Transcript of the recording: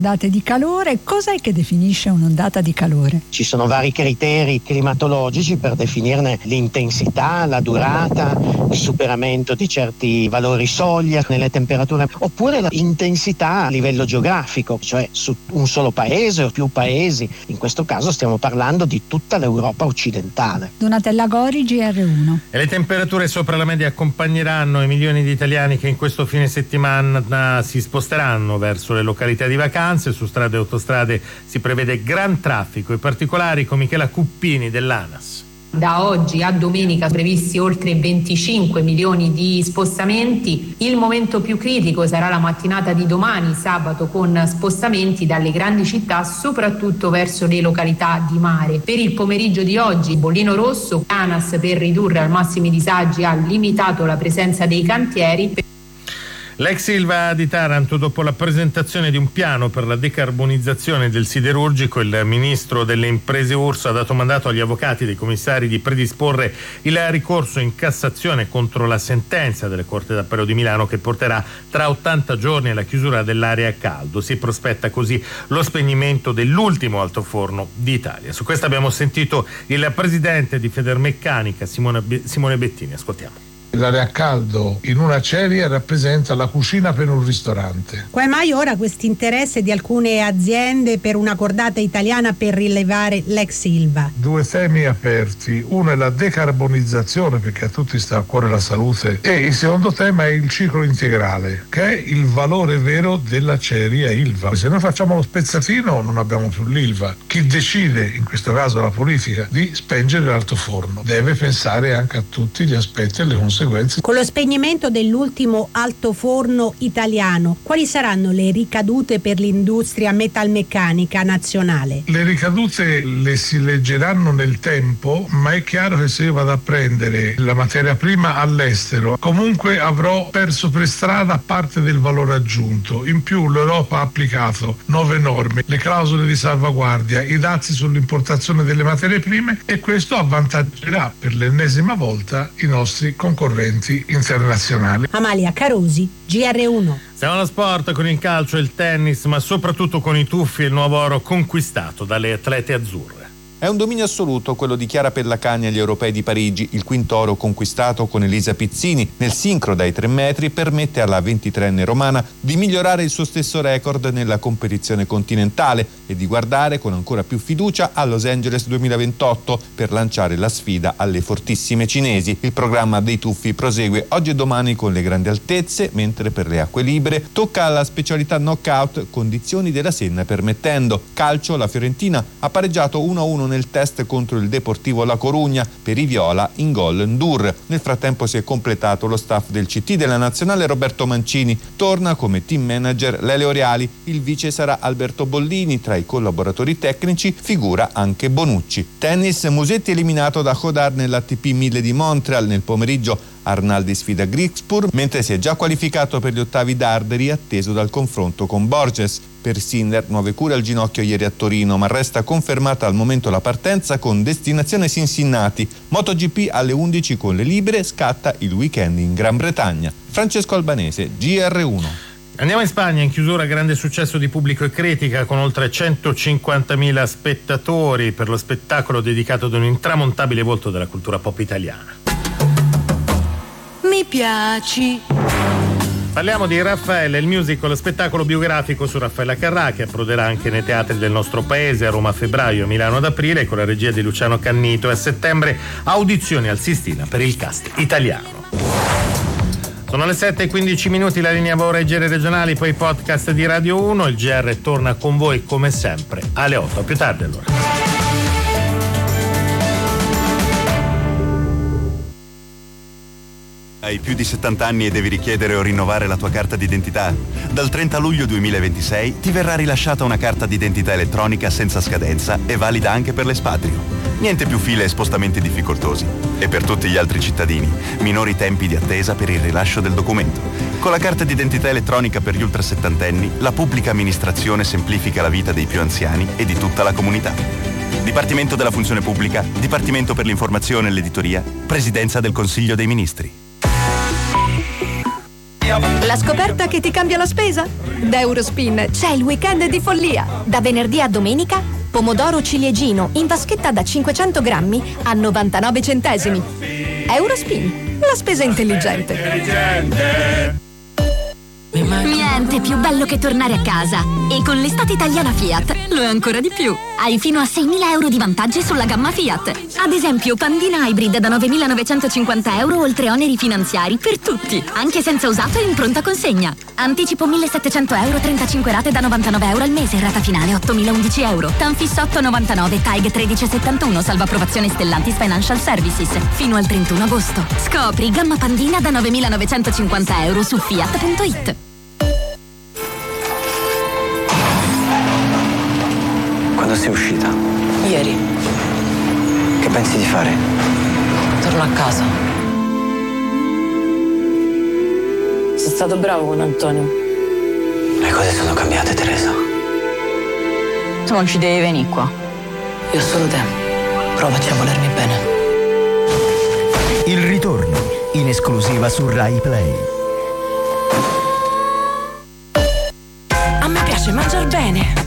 Ondate di calore, cos'è che definisce un'ondata di calore? Ci sono vari criteri climatologici per definirne l'intensità, la durata, il superamento di certi valori soglia nelle temperature, oppure l'intensità a livello geografico, cioè su un solo paese o più paesi. In questo caso stiamo parlando di tutta l'Europa occidentale. Donatella Gori, GR1. E le temperature sopra la media accompagneranno i milioni di italiani che in questo fine settimana si sposteranno verso le località di vacanza. Su strade e autostrade si prevede gran traffico. I particolari con Michela Cuppini dell'ANAS. Da oggi a domenica previsti oltre 25 milioni di spostamenti. Il momento più critico sarà la mattinata di domani, sabato, con spostamenti dalle grandi città soprattutto verso le località di mare. Per il pomeriggio di oggi, bollino rosso. ANAS, per ridurre al massimo i disagi, ha limitato la presenza dei cantieri. L'ex Ilva di Taranto, dopo la presentazione di un piano per la decarbonizzazione del siderurgico, il ministro delle imprese Urso ha dato mandato agli avvocati dei commissari di predisporre il ricorso in Cassazione contro la sentenza della Corte d'Appello di Milano che porterà tra 80 giorni alla chiusura dell'area a caldo. Si prospetta così lo spegnimento dell'ultimo altoforno d'Italia. Su questo abbiamo sentito il presidente di Federmeccanica, Simone Bettini. Ascoltiamo. L'area a caldo in una acciaieria rappresenta la cucina per un ristorante. Come mai ora questo interesse di alcune aziende per una cordata italiana per rilevare l'ex Ilva? Due temi aperti, uno è la decarbonizzazione, perché a tutti sta a cuore la salute, e il secondo tema è il ciclo integrale, che è il valore vero dell'acciaieria Ilva. Se noi facciamo lo spezzatino non abbiamo più l'Ilva. Chi decide, in questo caso la politica, di spengere l'altoforno deve pensare anche a tutti gli aspetti e le conseguenze. Con lo spegnimento dell'ultimo altoforno italiano, quali saranno le ricadute per l'industria metalmeccanica nazionale? Le ricadute le si leggeranno nel tempo, ma è chiaro che se io vado a prendere la materia prima all'estero, comunque avrò perso per strada parte del valore aggiunto. In più l'Europa ha applicato nuove norme, le clausole di salvaguardia, i dazi sull'importazione delle materie prime, e questo avvantaggerà per l'ennesima volta i nostri concorrenti internazionali. Amalia Carosi, GR1. Siamo allo sport con il calcio e il tennis, ma soprattutto con i tuffi e il nuovo oro conquistato dalle atlete azzurre. È un dominio assoluto quello di Chiara Pellacani agli Europei di Parigi. Il quinto oro conquistato con Elisa Pizzini nel sincro dai 3 metri permette alla 23enne romana di migliorare il suo stesso record nella competizione continentale e di guardare con ancora più fiducia a Los Angeles 2028 per lanciare la sfida alle fortissime cinesi. Il programma dei tuffi prosegue oggi e domani con le grandi altezze, mentre per le acque libere tocca alla specialità knockout, condizioni della Senna permettendo. Calcio, la Fiorentina ha pareggiato 1-1 nel test contro il Deportivo La Corugna, per i viola in gol Ndur. Nel frattempo si è completato lo staff del CT della nazionale. Roberto Mancini torna come team manager Lele Oriali, il vice sarà Alberto Bollini, tra i collaboratori tecnici figura anche Bonucci. Tennis, Musetti eliminato da Hodar nell'ATP 1000 di Montreal. Nel pomeriggio Arnaldi sfida Grigspur, mentre si è già qualificato per gli ottavi d'Arderi, atteso dal confronto con Borges. Per Sinner, nuove cure al ginocchio ieri a Torino, ma resta confermata al momento la partenza con destinazione Cincinnati. MotoGP alle 11 con le libere, scatta il weekend in Gran Bretagna. Francesco Albanese, GR1. Andiamo in Spagna, in chiusura grande successo di pubblico e critica con oltre 150.000 spettatori per lo spettacolo dedicato ad un intramontabile volto della cultura pop italiana. Mi piaci. Parliamo di Raffaella, il musical, spettacolo biografico su Raffaella Carrà, che approderà anche nei teatri del nostro paese, a Roma a febbraio, a Milano ad aprile, con la regia di Luciano Cannito, e a settembre audizioni al Sistina per il cast italiano. Sono le 7:15, la linea ora ai giri regionali, poi podcast di Radio 1. Il GR torna con voi come sempre alle 8. A più tardi allora. Hai più di 70 anni e devi richiedere o rinnovare la tua carta d'identità? Dal 30 luglio 2026 ti verrà rilasciata una carta d'identità elettronica senza scadenza e valida anche per l'espatrio. Niente più file e spostamenti difficoltosi. E per tutti gli altri cittadini, minori tempi di attesa per il rilascio del documento. Con la carta d'identità elettronica per gli ultrasettantenni, la pubblica amministrazione semplifica la vita dei più anziani e di tutta la comunità. Dipartimento della Funzione Pubblica, Dipartimento per l'Informazione e l'Editoria, Presidenza del Consiglio dei Ministri. La scoperta che ti cambia la spesa? Da Eurospin c'è il weekend di follia. Da venerdì a domenica, pomodoro ciliegino in vaschetta da 500 grammi a 99 centesimi. Eurospin, la spesa intelligente. Niente più bello che tornare a casa. E con l'estate italiana Fiat lo è ancora di più. Hai fino a 6.000 euro di vantaggi sulla gamma Fiat. Ad esempio Pandina Hybrid da 9.950 euro oltre oneri finanziari per tutti, anche senza usato e in pronta consegna. Anticipo 1.700 euro, 35 rate da 99 euro al mese, rata finale 8.011 euro. Tanfis 8,99, TAG 13,71, salvo approvazione Stellantis Financial Services. Fino al 31 agosto. Scopri gamma Pandina da 9.950 euro su Fiat.it. Quando sei uscita? Ieri. Che pensi di fare? Torno a casa. Sei stato bravo con Antonio. Le cose sono cambiate, Teresa. Tu non ci devi venire qua. Io ho solo te. Provaci a volermi bene. Il ritorno, in esclusiva su Rai Play. A me piace mangiar bene.